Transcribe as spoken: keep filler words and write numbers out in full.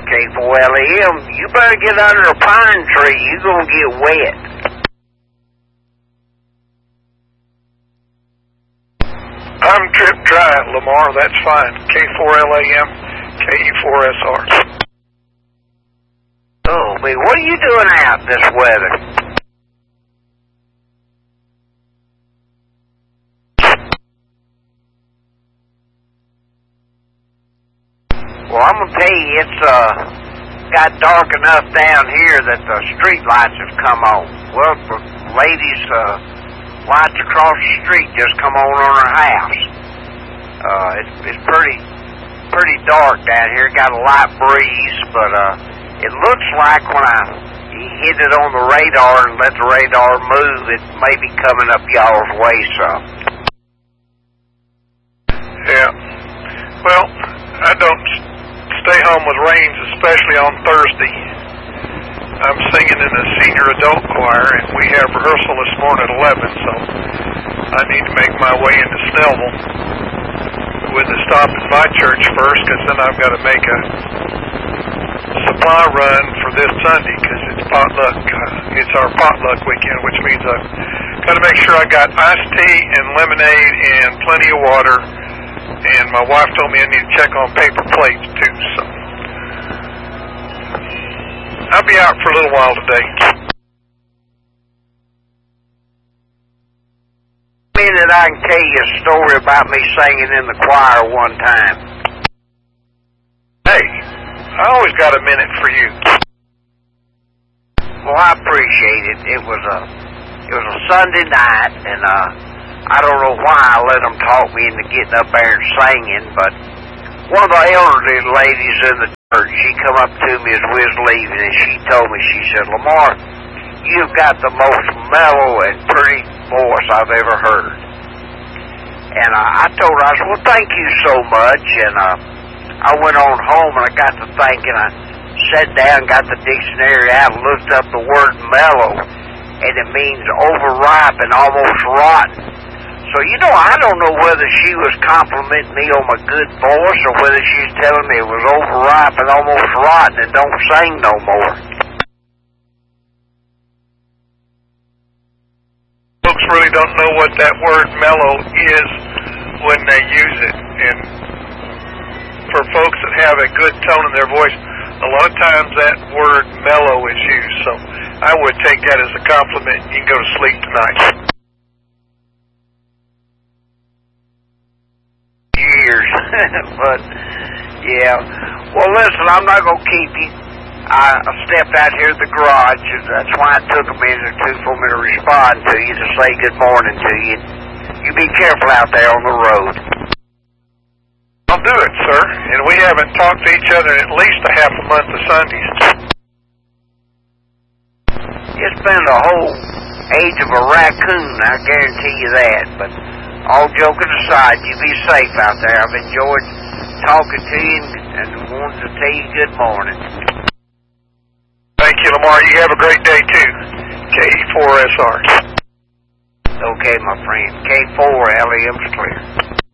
K four L A M, you better get under a pine tree. You're going to get wet. I'm Trip Dry, Lamar. That's fine. K four L A M, K E four S R. Oh, man, what are you doing out in this weather? Well, I'm going to tell you, it's uh, got dark enough down here that the street lights have come on. Well, the ladies' uh, lights across the street just come on on her house. Uh, it's, it's pretty pretty dark down here. Got a light breeze, but uh, it looks like when I hit it on the radar and let the radar move, it may be coming up y'all's way some. Yeah. Well, I don't stay home with rains, especially on Thursday. I'm singing in the senior adult choir, and we have rehearsal this morning at eleven, so I need to make my way into Snellville with a stop at my church first, because then I've got to make a supply run for this Sunday, because it's potluck. Uh, it's our potluck weekend, which means I've got to make sure I got iced tea and lemonade and plenty of water. And my wife told me I need to check on paper plates, too, so I'll be out for a little while today. A minute, I can tell you a story about me singing in the choir one time. Hey, I always got a minute for you. Well, I appreciate it. It was a, it was a Sunday night, and uh, I don't know why I let them talk me into getting up there and singing, but one of the elderly ladies in the church, she come up to me as we was leaving, and she told me, she said, Lamar, you've got the most mellow and pretty voice I've ever heard. And uh, I told her, I said, well, thank you so much, and uh, I went on home, and I got to thinking, I sat down, got the dictionary out, and looked up the word mellow, and it means overripe and almost rotten. So, you know, I don't know whether she was complimenting me on my good voice or whether she was telling me it was overripe and almost rotten and don't sing no more. Folks really don't know what that word mellow is when they use it. And for folks that have a good tone in their voice, a lot of times that word mellow is used. So I would take that as a compliment. You can go to sleep tonight. But, yeah. Well, listen, I'm not going to keep you. I, I stepped out here at the garage. That's why it took a minute or two for me to respond to you, to say good morning to you. You be careful out there on the road. I'll do it, sir. And we haven't talked to each other in at least a half a month of Sundays. It's been the whole age of a raccoon, I guarantee you that. But all joking aside, you be safe out there. I've enjoyed talking to you and wanted to tell you good morning. Thank you, Lamar. You have a great day, too. K E four S R. Okay, my friend. K four L A M's clear.